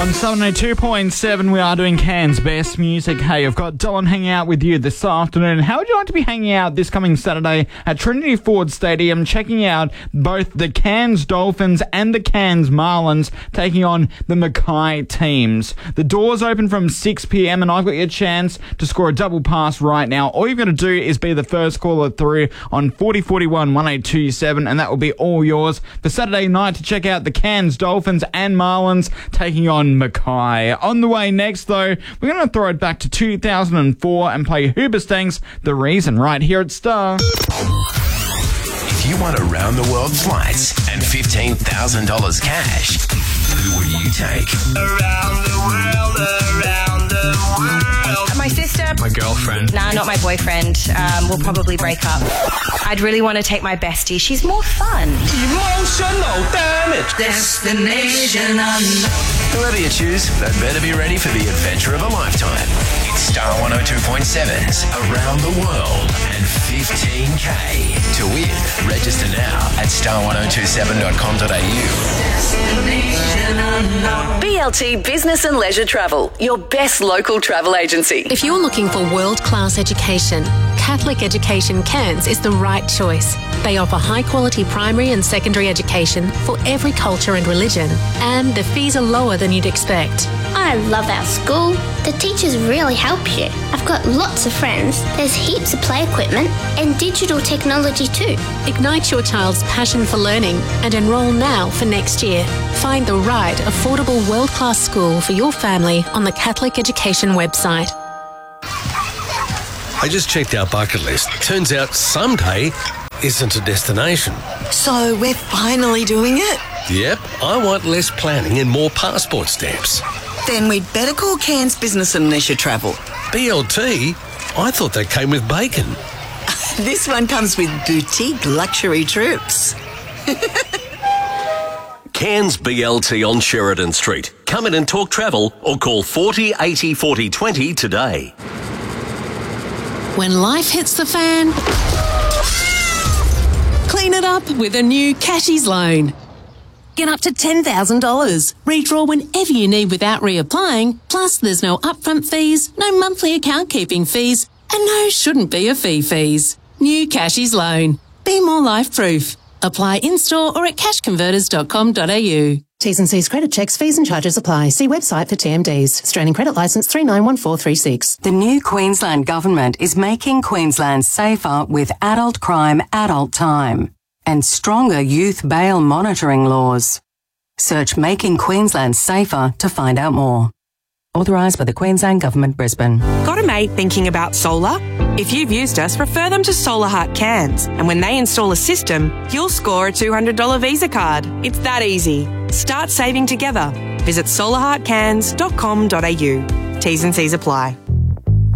On 702.7, we are doing Cairns Best Music. Hey, I've got Dylan hanging out with you this afternoon. How would you like to be hanging out this coming Saturday at Trinity Ford Stadium, checking out both the Cairns Dolphins and the Cairns Marlins taking on the Mackay teams? The doors open from 6 p.m. and I've got your chance to score a double pass right now. All you've got to do is be the first caller through on 4041 1827, and that will be all yours for Saturday night to check out the Cairns Dolphins and Marlins taking on Mackay. On the way next, though, we're going to throw it back to 2004 and play Hoobastank's The Reason right here at Star. If you want around-the-world flights and $15,000 cash, who would you take? Around the world, around the world. My sister. My girlfriend. Nah, not my boyfriend. We'll probably break up. I'd really want to take my bestie. She's more fun. Emotional damage. Destination unknown. Whoever you choose, they'd better be ready for the adventure of a lifetime. It's Star 102.7's Around the World and 15K. To win, register now at star1027.com.au. Destination unknown. BLT Business and Leisure Travel, your best local travel agency. If you're looking for world-class education, Catholic Education Cairns is the right choice. They offer high-quality primary and secondary education for every culture and religion, and the fees are lower than you'd expect. I love our school. The teachers really help you. I've got lots of friends. There's heaps of play equipment and digital technology too. Ignite your child's passion for learning and enrol now for next year. Find the right, affordable, world-class school for your family on the Catholic Education website. I just checked our bucket list. Turns out someday isn't a destination. So we're finally doing it? Yep, I want less planning and more passport stamps. Then we'd better call Cairns Business and Leisure Travel. BLT? I thought they came with bacon. This one comes with boutique luxury trips. Cairns BLT on Sheridan Street. Come in and talk travel or call 40 80 40 20 today. When life hits the fan, clean it up with a new Cashies loan. Get up to $10,000. Redraw whenever you need without reapplying. Plus, there's no upfront fees, no monthly account keeping fees, and no shouldn't be a fees. New Cashies loan. Be more life-proof. Apply in-store or at cashconverters.com.au. T's and C's credit checks, fees and charges apply. See website for TMDs. Australian Credit Licence 391436. The new Queensland Government is making Queensland safer with adult crime, adult time and stronger youth bail monitoring laws. Search Making Queensland Safer to find out more. Authorised by the Queensland Government, Brisbane. Got a mate thinking about solar? If you've used us, refer them to Solar Heart Cairns. And when they install a system, you'll score a $200 Visa card. It's that easy. Start saving together. Visit solarheartcairns.com.au. T's and C's apply.